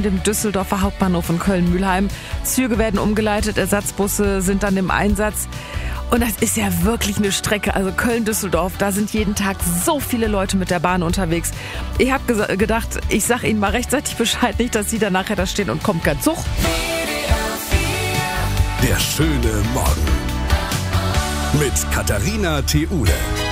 zwischen dem Düsseldorfer Hauptbahnhof und Köln-Mülheim. Züge werden umgeleitet, Ersatzbusse sind dann im Einsatz. Und das ist ja wirklich eine Strecke, also Köln-Düsseldorf, da sind jeden Tag so viele Leute mit der Bahn unterwegs. Ich habe gedacht, ich sage Ihnen mal rechtzeitig Bescheid, nicht, dass Sie dann nachher da stehen und kommt kein Zug. Der schöne Morgen mit Katharina Theule.